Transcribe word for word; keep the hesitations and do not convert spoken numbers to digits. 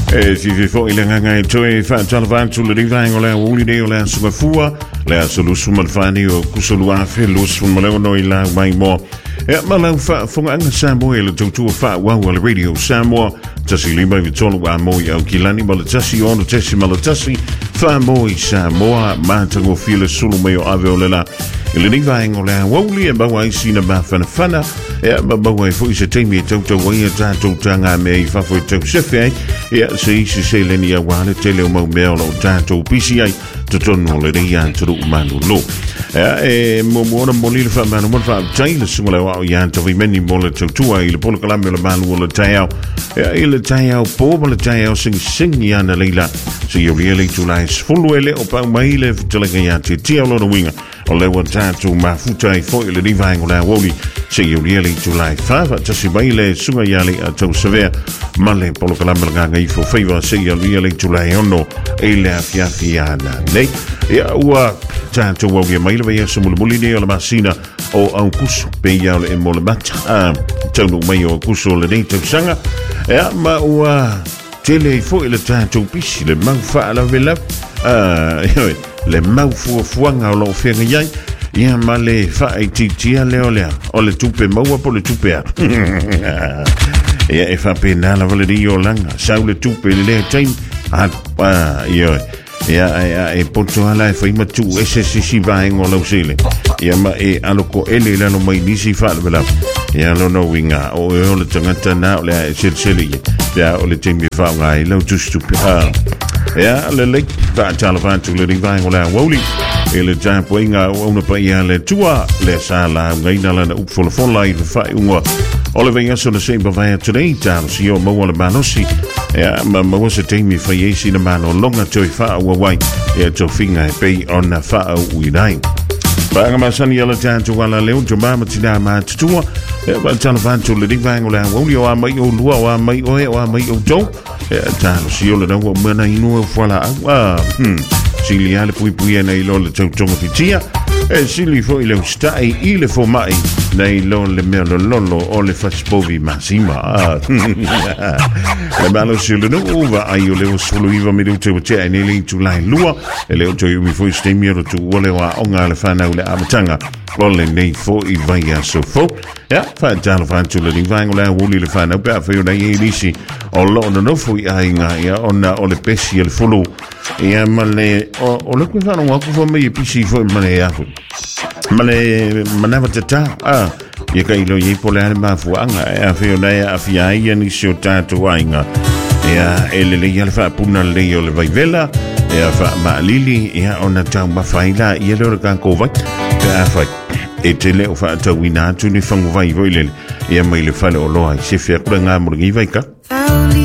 E si fi fo ile nganga e toe fa talvan tu le divang ola uli de ola suma fua le solusu mal fani o kusolu afe los fun mal no ila mai mo e mal fa fo anga sambo ele tu tu fa wa wa radio sambo tasi limba vi tolu wa mo ya kilani mal tasi on tasi mal tasi fa mo isa mo ma tango file sulu me o ave ola ile divang ola uli e ba wa sina ba fana fana e ba ba wa fo se temi tu tu wa ya ta tu tanga me fa fo tu se fe e se se se le ni wa le tele o mo me o ta tu pci to tono le ya tu manu lo e mo mo mo le fa manu mo fa taile su le wa ya to vi meni mo le tu tu ai le polo kala me le manu le taio e le taio po le taio sing sing ya na leila so you really to nice full ele o pa mai le tu le ya ti ti lo no winga o le wa ta tu ma futai fo le divang la woli so you really to like fa ta si mai le su ya le to severe male polo kala me nga ngai fo favor so you really to like ono e le afia fiana nei ya wa ta tu wa ge mai le ya su mo le le masina o au kusu pe ya le mo le mat ah tonu mai o kusu le dei tu sanga ya ma wa tele fo le ta tu pisi le mang fa la vela ah le mau fu fuanga lo fe ngai ia male fa ti ti le ole o le tupe mau po le tupe ia e fa pena la vale di olanga sa le tupe le time ah ia ia ia e porto ala e fa ima tu ese si si va en o lo sile ia ma e aloko ele la no mai nisi fa vela ia lo no winga o e o le tangata na le se se le ia o le time fa ngai lo tu stupe ah ja, le le ta tala van tu le divang ola woli ele ja poinga ona pa ia le tua le sala ngai na la up for for live fa unga Oliver so le sempre vai today down si o mo wala manosi ja ma mo se te mi fa yesi na mano longa toi fa wa wai e to finga pe on fa u nine ba nga masani yala tanto wala leo joma matina ma tua e ba tala van tu le divang ola woli o mai o lua o mai o e o mai o jo e talo si o le na mo na inu fala ah hm sili ale pui pui na ilo le tau tonga fitia e sili fo ile stai ile fo mai na ilo le melo lolo o le faspovi masima ah le malo sili no uva ai o le solo iva me do te te ne le tu lai lua e le to mi fo ste mi ro tu ole wa onga le fana le amatanga o le nei fo i vai a so fo ja fa talo fa tu le divang le woli le fana pa fo na ye lisi o lo no no fo ai nga ya ona o le pesi el folo ia male o o le kufa no ku fo me pisi fo male ya fo male manava tata ah ye kai lo ye pole ma fu anga ya fo na ya afia ia ni so tatu ainga ia ele le ya fa puna le yo le vai vela ia fa ma lili ia ona tau ma faila ia le kan ko vai ka fa e te le o fa ta wina tu ni fangu vai voi le ia mai le fa le o loa se fe ku nga mo ngi vai ka